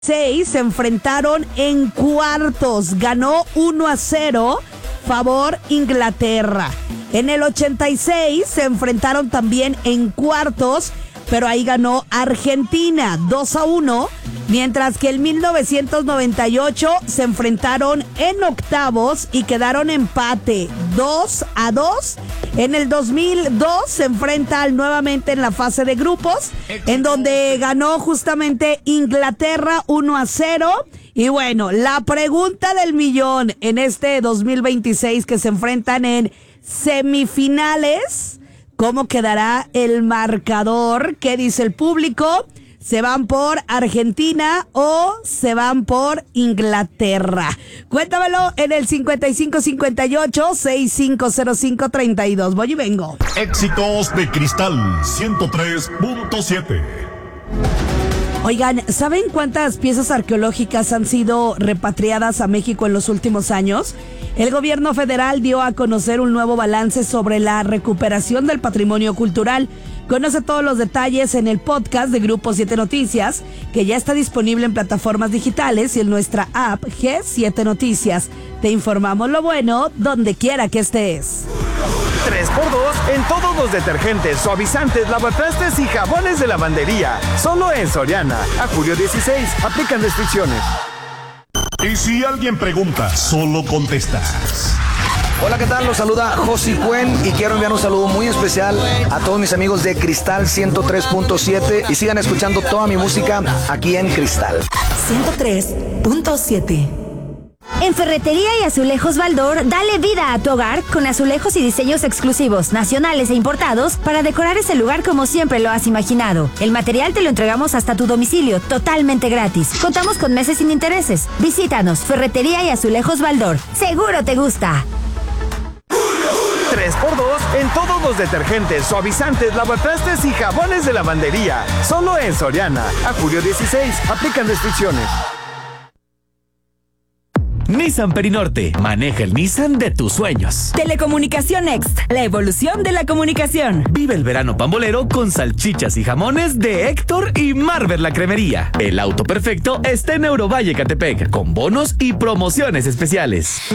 6 se enfrentaron en cuartos. Ganó 1-0 favor Inglaterra. En el 86 se enfrentaron también en cuartos, pero ahí ganó Argentina 2-1. Mientras que en 1998 se enfrentaron en octavos y quedaron empate 2-2. En el 2002 se enfrentan nuevamente en la fase de grupos, en donde ganó justamente Inglaterra 1-0. Y bueno, la pregunta del millón en este 2026 que se enfrentan en semifinales, ¿cómo quedará el marcador? ¿Qué dice el público? ¿Se van por Argentina o se van por Inglaterra? Cuéntamelo en el 5558-650532. Voy y vengo. Éxitos de Cristal 103.7. Oigan, ¿saben cuántas piezas arqueológicas han sido repatriadas a México en los últimos años? El gobierno federal dio a conocer un nuevo balance sobre la recuperación del patrimonio cultural. Conoce todos los detalles en el podcast de Grupo 7 Noticias, que ya está disponible en plataformas digitales y en nuestra app G7 Noticias. Te informamos lo bueno donde quiera que estés. 3x2 en todos los detergentes, suavizantes, lavatrastes y jabones de lavandería. Solo en Soriana. A julio 16. Aplican restricciones. Y si alguien pregunta, solo contestas. Hola, ¿qué tal? Los saluda Josi Cuen y quiero enviar un saludo muy especial a todos mis amigos de Cristal 103.7 y sigan escuchando toda mi música aquí en Cristal 103.7. En Ferretería y Azulejos Baldor, dale vida a tu hogar con azulejos y diseños exclusivos, nacionales e importados para decorar ese lugar como siempre lo has imaginado. El material te lo entregamos hasta tu domicilio, totalmente gratis. Contamos con meses sin intereses. Visítanos, Ferretería y Azulejos Baldor. Seguro te gusta. 3x2 en todos los detergentes, suavizantes, lavatrastes y jabones de lavandería. Solo en Soriana. A julio 16. Aplican restricciones. Nissan Perinorte. Maneja el Nissan de tus sueños. Telecomunicación Next. La evolución de la comunicación. Vive el verano pambolero con salchichas y jamones de Héctor y Marvel La Cremería. El auto perfecto está en Eurovalle Catepec, con bonos y promociones especiales.